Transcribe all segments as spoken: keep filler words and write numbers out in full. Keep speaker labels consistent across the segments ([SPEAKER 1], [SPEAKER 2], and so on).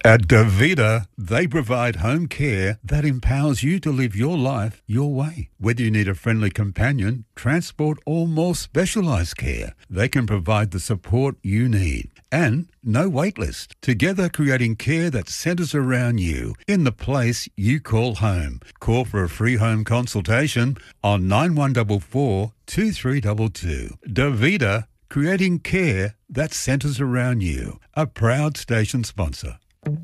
[SPEAKER 1] At Davida, they provide home care that empowers you to live your life your way. Whether you need a friendly companion, transport or more specialised care, they can provide the support you need. And no wait list. Together creating care that centres around you in the place you call home. Call for a free home consultation on nine one four four, two three two two. Davida, creating care that centres around you. A proud station sponsor.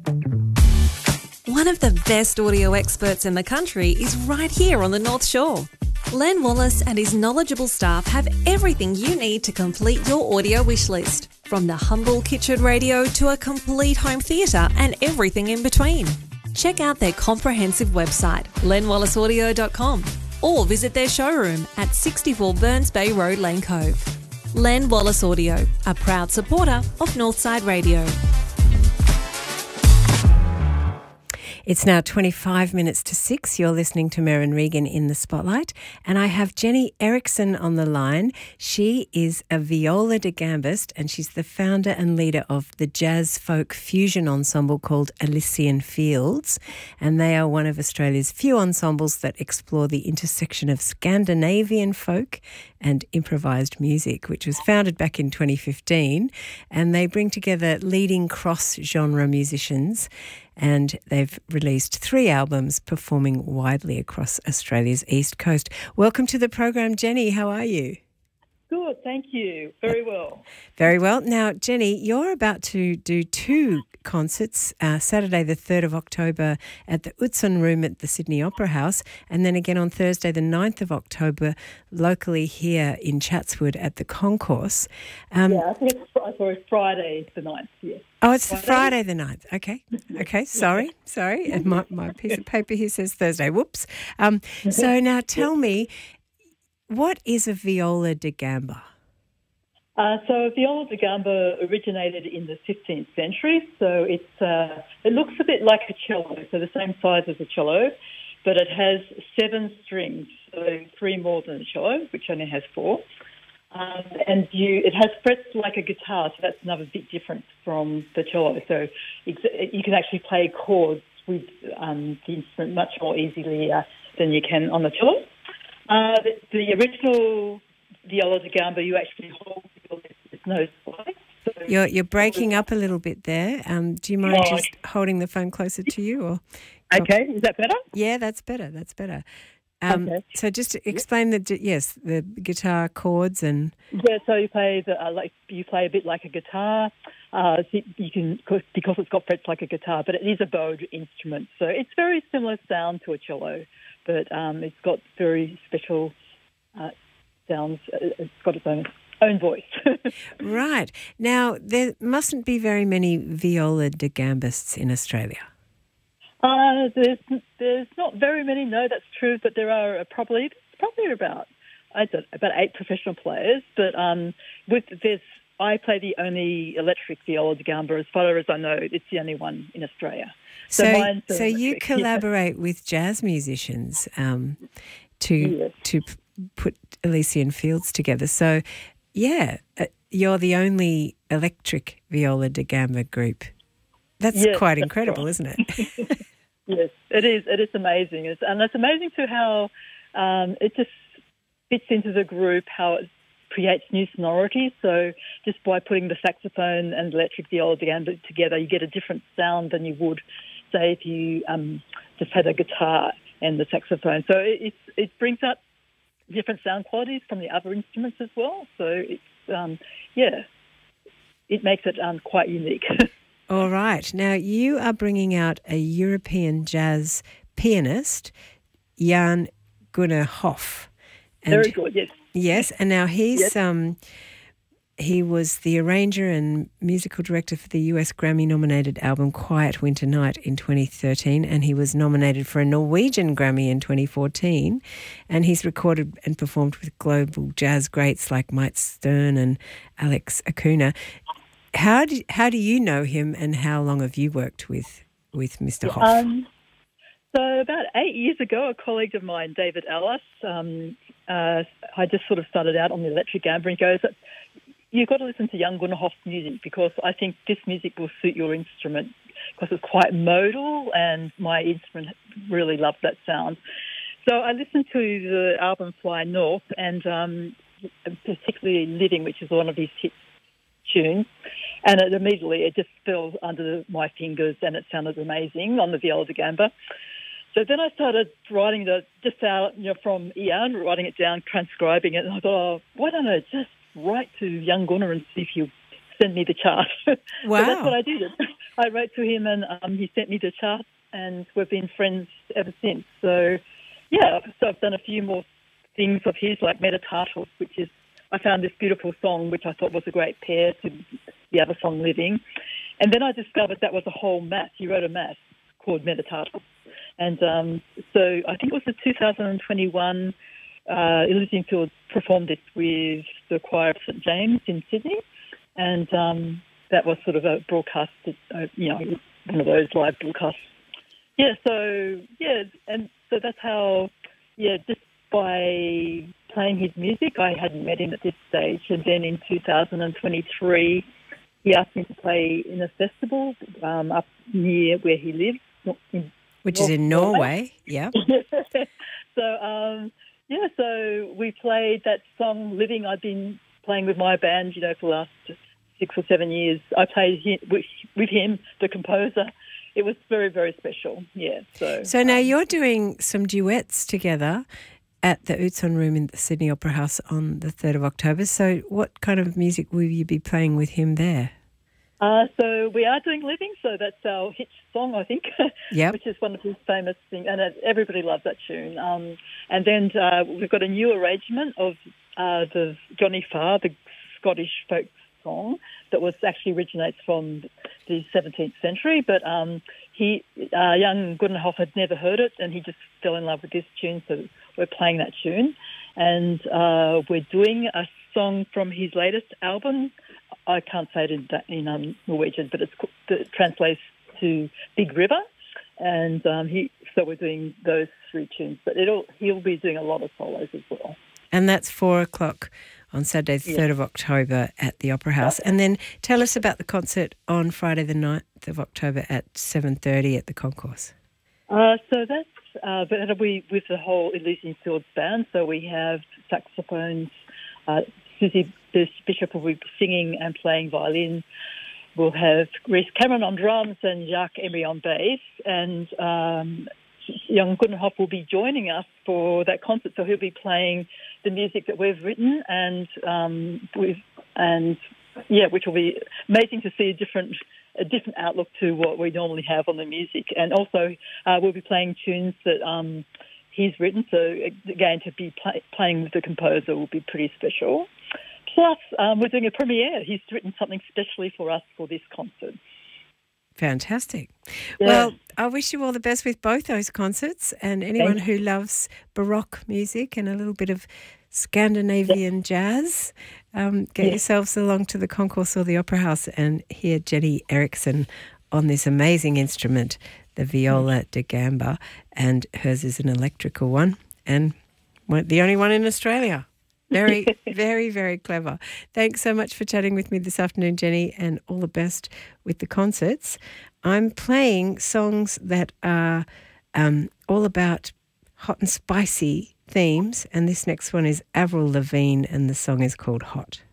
[SPEAKER 2] One of the best audio experts in the country is right here on the North Shore. Len Wallace and his knowledgeable staff have everything you need to complete your audio wish list, from the humble kitchen radio to a complete home theatre and everything in between. Check out their comprehensive website, len wallace audio dot com, or visit their showroom at sixty-four Burns Bay Road, Lane Cove. Len Wallace Audio, a proud supporter of Northside Radio.
[SPEAKER 3] It's now twenty-five minutes to six. You're listening to Merryn Regan in the Spotlight, and I have Jenny Erickson on the line. She is a viola da gambist, and she's the founder and leader of the jazz folk fusion ensemble called Elysian Fields, and they are one of Australia's few ensembles that explore the intersection of Scandinavian folk and improvised music, which was founded back in twenty fifteen, and they bring together leading cross-genre musicians, and they've released three albums performing widely across Australia's East Coast. Welcome to the program, Jenny. How are you?
[SPEAKER 4] Good, thank you. Very well.
[SPEAKER 3] Very well. Now, Jenny, you're about to do two concerts, uh, Saturday the third of October at the Utzon Room at the Sydney Opera House, and then again on Thursday the ninth of October locally here in Chatswood at the Concourse. Um,
[SPEAKER 4] yeah, I think it's, sorry, Friday the ninth, yes.
[SPEAKER 3] Oh, it's
[SPEAKER 4] Friday?
[SPEAKER 3] the Friday the ninth. Okay. Okay, sorry, sorry. And my, my piece of paper here says Thursday. Whoops. Um, so now tell me, what is a viola da gamba?
[SPEAKER 4] Uh, so viola da gamba originated in the fifteenth century. So it's uh, it looks a bit like a cello, so the same size as a cello, but it has seven strings, so three more than a cello, which only has four. Um, and you, it has frets like a guitar, so that's another big difference from the cello. So it's, you can actually play chords with um, the instrument much more easily uh, than you can on the cello. Uh, the, the original viola da gamba, you actually hold with no spikes. So
[SPEAKER 3] you're you're breaking up a little bit there. Um, do you mind oh, just holding the phone closer to you? Or
[SPEAKER 4] okay, is that better?
[SPEAKER 3] Yeah, that's better. That's better. Um,
[SPEAKER 4] okay.
[SPEAKER 3] So just explain the yes the guitar chords and
[SPEAKER 4] yeah. So you play the uh, like you play a bit like a guitar. Uh, so you can because it's got frets like a guitar, but it is a bowed instrument. So it's very similar sound to a cello, but um, it's got very special uh, sounds. It's got its own own voice.
[SPEAKER 3] Right. Now there mustn't be very many viola da gambists in Australia.
[SPEAKER 4] Uh, there's there's not very many. No, that's true. But there are probably probably about I don't about eight professional players. But um, with there's I play the only electric viola da gamba. As far as I know, it's the only one in Australia.
[SPEAKER 3] So
[SPEAKER 4] So, mine's
[SPEAKER 3] so you
[SPEAKER 4] electric,
[SPEAKER 3] collaborate yeah. with jazz musicians um, to
[SPEAKER 4] yes.
[SPEAKER 3] to p- put Elysian Fields together. So yeah, uh, you're the only electric viola da gamba group. That's
[SPEAKER 4] yes,
[SPEAKER 3] quite
[SPEAKER 4] that's
[SPEAKER 3] incredible,
[SPEAKER 4] right.
[SPEAKER 3] isn't it?
[SPEAKER 4] Yes, it is. It is amazing. It's, and it's amazing too how um, it just fits into the group, how it creates new sonorities. So just by putting the saxophone and electric viola da gamba together, you get a different sound than you would, say, if you um, just had a guitar and the saxophone. So it, it, it brings out different sound qualities from the other instruments as well. So it's, um, yeah, it makes it um, quite unique.
[SPEAKER 3] All right. Now, you are bringing out a European jazz pianist, Jan Gunnar Hoff. And
[SPEAKER 4] Very good, yes.
[SPEAKER 3] Yes, and now he's
[SPEAKER 4] yes.
[SPEAKER 3] um, he was the arranger and musical director for the U S Grammy-nominated album Quiet Winter Night in twenty thirteen, and he was nominated for a Norwegian Grammy in twenty fourteen, and he's recorded and performed with global jazz greats like Mike Stern and Alex Acuna. How do how do you know him, and how long have you worked with with Mister Hoff?
[SPEAKER 4] Um, so about eight years ago, a colleague of mine, David Ellis, um, uh, I just sort of started out on the electric gamba, and he goes, "You've got to listen to Jan Gunnar Hoff's music because I think this music will suit your instrument. because it's quite modal, and my instrument really loved that sound. So I listened to the album Fly North, and um, particularly Living, which is one of his hit tunes, and it immediately it just fell under my fingers, and it sounded amazing on the viola da gamba. So then I started writing the just out, you know, from ear, writing it down, transcribing it, and I thought, oh, why don't I just write to young Gunnar and see if he'll send me the chart.
[SPEAKER 3] Wow.
[SPEAKER 4] So that's what I did. I wrote to him, and um, he sent me the chart, and we've been friends ever since. So, yeah, so I've done a few more things of his, like Meditatus, which is, I found this beautiful song, which I thought was a great pair to the other song, Living. And then I discovered that was a whole mass. He wrote a mass called Meditatus. And um, so I think it was in two thousand twenty-one, uh, Elysian Fields performed it with the Choir of Saint James in Sydney. And um, that was sort of a broadcast, uh, you know, one of those live broadcasts. Yeah, so, yeah, and so that's how, yeah, just by playing his music, I hadn't met him at this stage. And then in two thousand twenty-three, he asked me to play in a festival um, up near where he lives. In
[SPEAKER 3] Which
[SPEAKER 4] North
[SPEAKER 3] is in Norway, yeah.
[SPEAKER 4] So, um, yeah, so we played that song, Living. I've been playing with my band, you know, for the last six or seven years. I played him, with, with him, the composer. It was very, very special, yeah. So,
[SPEAKER 3] So now
[SPEAKER 4] um,
[SPEAKER 3] you're doing some duets together at the Utzon Room in the Sydney Opera House on the third of October. So what kind of music will you be playing with him there?
[SPEAKER 4] Uh, so we are doing Living, so that's our hit song, I think,
[SPEAKER 3] Yep.
[SPEAKER 4] which is one of his famous things, and uh, everybody loves that tune. Um, and then uh, we've got a new arrangement of uh, the Johnny Farr, the Scottish folk song that was actually originates from the seventeenth century, but um, he, uh, young Goodenhoff had never heard it, and he just fell in love with this tune, so we're playing that tune. And uh, we're doing a song from his latest album. I can't say it in, in um, Norwegian, but it's, it translates to Big River. And um, he, so we're doing those three tunes. But it'll, he'll be doing a lot of solos as well.
[SPEAKER 3] And that's four o'clock on Saturday, the third of October at the Opera House. And then tell us about the concert on Friday, the ninth of October at seven thirty at the Concourse.
[SPEAKER 4] Uh, so that's uh, that'll be with the whole Elysian Fields band. So we have saxophones, uh, Susie Bishop will be singing and playing violin. We'll have Reese Cameron on drums and Jacques Emery on bass. And um, young Goodenhoff will be joining us for that concert. So he'll be playing the music that we've written, and um, we've, and yeah, which will be amazing to see a different a different outlook to what we normally have on the music. And also uh, we'll be playing tunes that um, he's written. So again, to be play, playing with the composer will be pretty special. Plus, um, we're doing a premiere. He's written something specially for us for this concert.
[SPEAKER 3] Fantastic.
[SPEAKER 4] Yeah.
[SPEAKER 3] Well, I wish you all the best with both those concerts, and anyone who loves Baroque music and a little bit of Scandinavian yeah. jazz, um, get yeah. yourselves along to the Concourse or the Opera House and hear Jenny Eriksson on this amazing instrument, the viola da gamba, and hers is an electrical one, and the only one in Australia. Very, very, very clever. Thanks so much for chatting with me this afternoon, Jenny, and all the best with the concerts. I'm playing songs that are um, all about hot and spicy themes, and this next one is Avril Lavigne, and the song is called Hot.